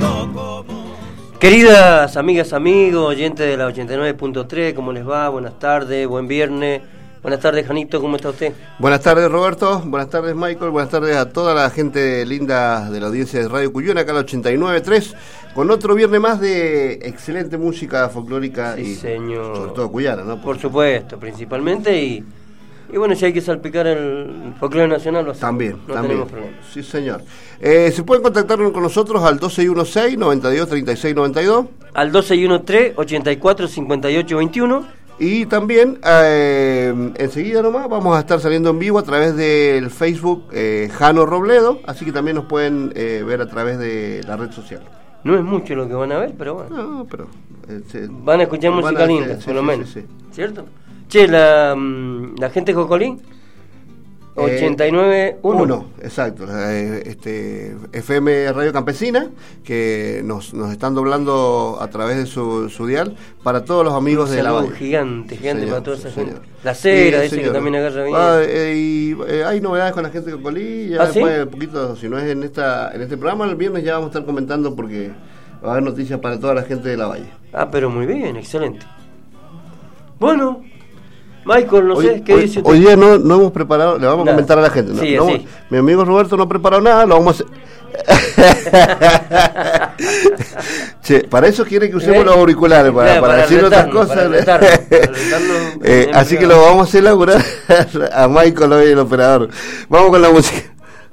Queridas amigas, amigos, oyentes de la 89.3, ¿cómo les va? Buenas tardes, buen viernes. Buenas tardes, Janito, ¿cómo está usted? Buenas tardes, Roberto. Buenas tardes, Michael. Buenas tardes a toda la gente linda de la audiencia de Radio Cuyuna, acá en la 89.3, con otro viernes más de excelente música folclórica. Sí, y señor. Sobre todo cuyana, ¿no? Por supuesto, principalmente, y bueno, si hay que salpicar el folclore nacional, lo hacemos. También, no también. tenemos problemas. Sí, señor. Se pueden contactar con nosotros al 1216-923692. Al 1213-845821. Y también, enseguida nomás, vamos a estar saliendo en vivo a través del Facebook Jano Robledo, así que también nos pueden ver a través de la red social. No es mucho lo que van a ver, pero bueno. No, pero... van a escuchar música linda, por lo menos. Sí. ¿Cierto? Che, la gente de Jocolín, 89.1. Exacto, FM Radio Campesina, que nos están doblando a través de su dial para todos los amigos de la valle. Gigante, Señor, para toda esa gente. señor. La Cera, dice señor. que también agarra bien. Hay novedades con la gente de Cocolí, ya después, ¿sí? Un poquito, si no es en este programa, el viernes ya vamos a estar comentando porque va a haber noticias para toda la gente de la valle. Pero muy bien, excelente. Bueno, Michael, no sé, ¿qué dice usted? Hoy día no hemos preparado, le vamos a comentar a la gente. Sí, mi amigo Roberto no ha preparado nada, lo vamos a hacer. Che, para eso quiere que usemos los auriculares, para decir otras cosas. Así que lo vamos a elaborar a Michael hoy, el operador. Vamos con la música.